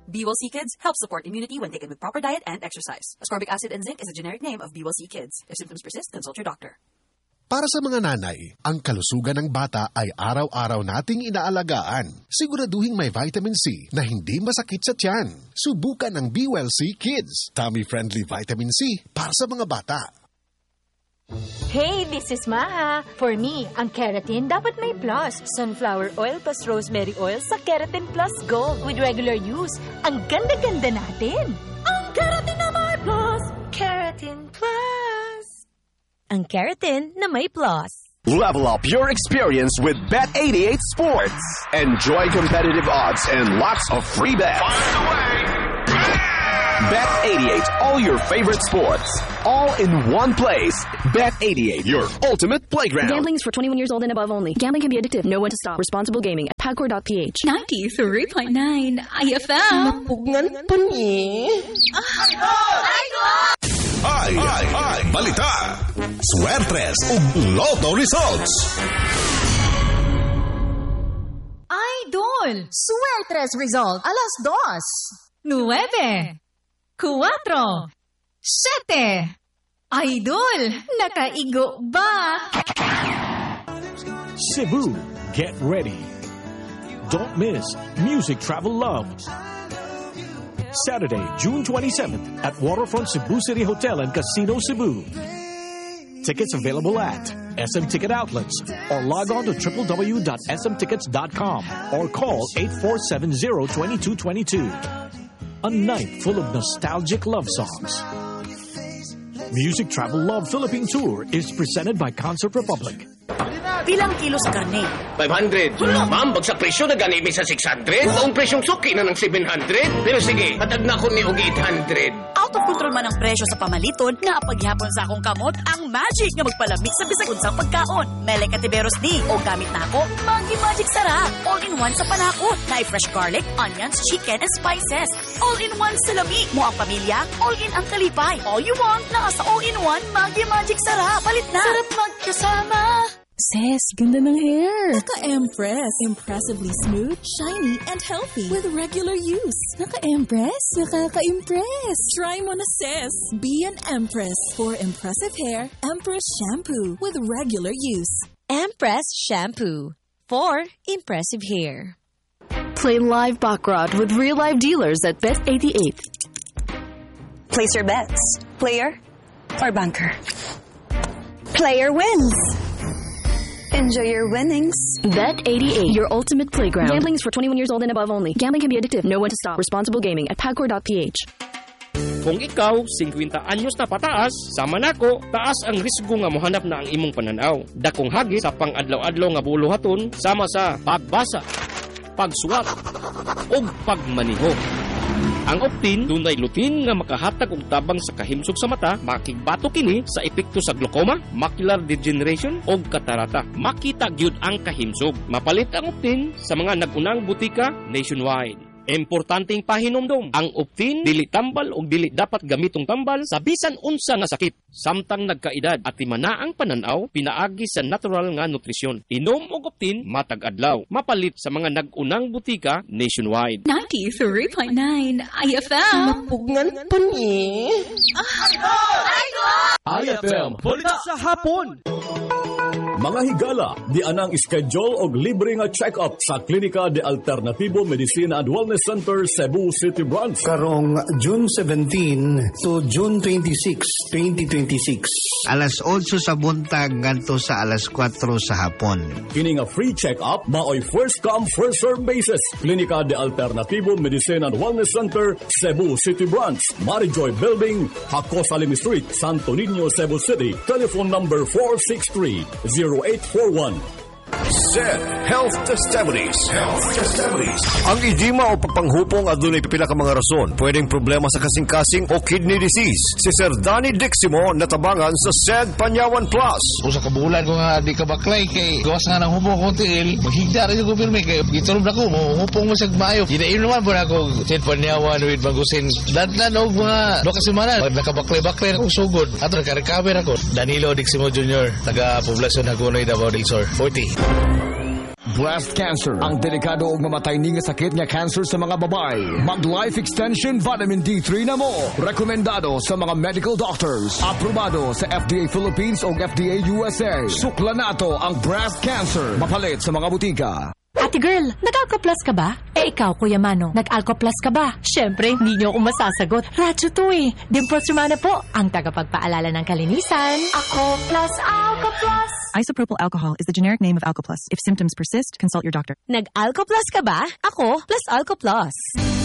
B-Well-C Kids helps support immunity when taken with proper diet and exercise. Ascorbic acid and zinc is a generic name of B-Well-C Kids. If symptoms persist, consult your doctor. Para sa mga nanay, ang kalusugan ng bata ay araw-araw nating inaalagaan. Siguraduhin may vitamin C na hindi masakit sa tiyan. Subukan ang B-Well-C Kids. Tummy-friendly vitamin C para sa mga bata. Hey, this is Maha. For me, ang keratin dapat may plus. Sunflower oil plus rosemary oil sa Keratin Plus Gold with regular use. Ang ganda-ganda natin. Ang keratin na may plus. Keratin Plus. Ang keratin na may plus. Level up your experience with Bet88 Sports. Enjoy competitive odds and lots of free bets. Bet88, all your favorite sports, all in one place. Bet88, your ultimate playground. Gambling is for 21 years old and above only. Gambling can be addictive. Know when to stop. Responsible gaming at pagcor.ph. 93.9 IFM. Napugngan pa ni. Ay, balita. Swertres ug Lotto results. Idol, Swertres result, alas 2, 9, 4, 7. Idol, nakaigo ba? Cebu, get ready. Don't miss Music Travel Love. Saturday, June 27th at Waterfront Cebu City Hotel and Casino Cebu. Tickets available at SM Ticket Outlets or log on to www.smtickets.com or call 8470-2222. A night full of nostalgic love songs. Music Travel Love Philippine Tour is presented by Concert Republic. Bilang kilo sa karne? 500. Ma'am, bagsak presyo na ganimi sa 600. Ang presyong suki na ng 700. Pero sige, hatag na ko ni og 800. Out of control man ang presyo sa pamaliton nga paghihapon sa akong kamot ang magic nga magpalamig sa bisag unsang pagkaon. Mele Katiberos D o gamit na ako Magic Sarap. All-in-one sa panakot. Na fresh garlic, onions, chicken, and spices. All-in-one sa lami. Mo ang pamilya, all-in ang kalipay. All you want na sa all-in-one Magic Sarap. Palit na. Sarap magkasama. Sis, ganda ng hair. Naka-Empress. Impressively smooth, shiny, and healthy with regular use. Naka-Empress? Nakaka-impress. Try mo na, sis. Be an Empress. For impressive hair, Empress Shampoo with regular use. Empress Shampoo for impressive hair. Play live baccarat with real live dealers at Bet88. Place your bets. Player or banker. Player wins. Enjoy your winnings. Bet88, your ultimate playground. Gambling is for 21 years old and above only. Gambling can be addictive. Know when to stop. Responsible gaming at pagcor.ph. Kung ikaw, 50 anyos na pataas, sama nako, taas ang risgo nga mohanap na ang imong pananaw. Dakong hagit sa pang-adlaw-adlaw nga buluhaton, sama sa pagbasa, pagsuwat, o pagmaniho. Ang Optin, dunay lutin nga makahatag og tabang sa kahimsog sa mata, makigbato kini sa epekto sa glaucoma, macular degeneration o katarata. Makita gyud ang kahimsog. Mapalit ang Optin sa mga nagunang butika nationwide. Importanteng pahinomdom, ang Optin dili tambal o dili dapat gamitong tambal sa bisan unsa nga sakit. Samtang nagkaedad at timana ang pananaw, pinaagi sa natural nga nutrisyon. Inom og Optin matag adlaw. Mapalit sa mga nagunang butika nationwide. 93.9 IFM. Napugngan pa ni. IFM, balita sa hapon. Mga higala, di anang schedule og libre nga check-up sa Klinika de Alternativo Medicina and Wellness Center, Cebu City Branch. Karong June 17 to June 26, 2026. Alas 8 sa buntag ngadto sa alas 4 sa hapon. Kini nga free check-up maoy first come first serve basis. Klinika de Alternativo Medicina and Wellness Center, Cebu City Branch, Marijoy Building, Hacosalim Street, Santo Niño, Cebu City. Telephone number 463-0841. SED Health Testimonies. Ang edema o pagpanghupong adunay pipila ka mga rason. Pwedeng problema sa kasing-kasing o kidney disease. Si Sir Danny Diximo natabangan sa SED Panyawan Plus. Usa ka bulan ko nga di ka baklay kay gawas nga ng hupong ko tiil. Maghigda rin ko pirmi kay gitulog na ko. Hupong mo sa mayo. Ginain naman po na ako SED Panyawan with Magusin. Dadlan o mga doka semana. Pag nakabaklay-baklay na ko sugod. At nakarecover ako. Danilo Diximo Jr. Taga-poblasyon Hagonoy, Davao del Sur. 40. breast cancer. Ang delikado og mamatay ni nga sakit nga cancer sa mga babae. Mag Life Extension Vitamin D3 na mo. Rekomendado sa mga medical doctors. Aprobado sa FDA Philippines o FDA USA. Sukla nato ang breast cancer. Mapalit sa mga butika. Ate girl, nag-Alco-Plus ka ba? Ikaw, Kuya Mano, nag-Alco-Plus ka ba? Siyempre, hindi niyo ako masasagot. Radyo to eh. Dimples Romana po, ang tagapagpaalala ng kalinisan. Ako plus Alco-Plus. Isopropyl alcohol is the generic name of Alco-Plus. If symptoms persist, consult your doctor. Nag-Alco-Plus ka ba? Ako plus Alco-Plus.